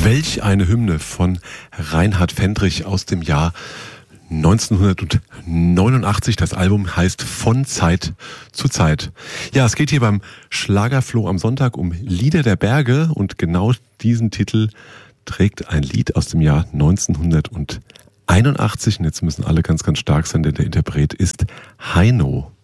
Welch eine Hymne von Reinhard Fendrich aus dem Jahr 1989. Das Album heißt Von Zeit zu Zeit. Ja, es geht hier beim Schlagerfloh am Sonntag um Lieder der Berge und genau diesen Titel trägt ein Lied aus dem Jahr 1981. Und jetzt müssen alle ganz, ganz stark sein, denn der Interpret ist Heino.